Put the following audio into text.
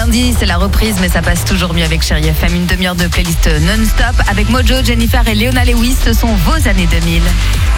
lundi, c'est la reprise, mais ça passe toujours mieux avec Chérie FM. Une demi-heure de playlist non-stop avec Mojo, Jennifer et Leona Lewis. Ce sont vos années 2000.